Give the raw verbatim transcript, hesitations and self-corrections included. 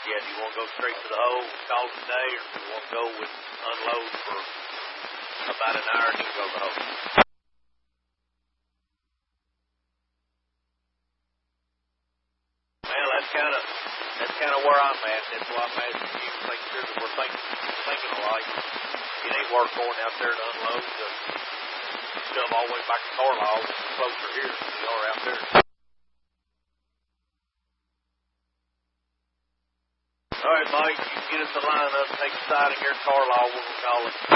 Yeah, do you want to go straight to the hole, call it a day, or do you want to go with unload for about an hour and then go to the hole? Well, that's kind of that's kind of where I'm at. That's why I'm asking you to make sure that we're thinking thinking alike. It ain't worth going out there to unload the stuff all the way back to Carlisle. It's closer here than we are out there. All right, Mike, you can get us a line up, take a siding here at Carlisle, we'll call it.